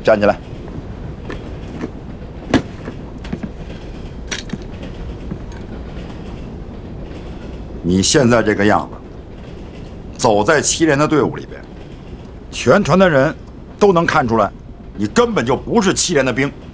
站起来。你现在这个样子，走在7连的队伍里边，全团的人都能看出来，你根本就不是7连的兵。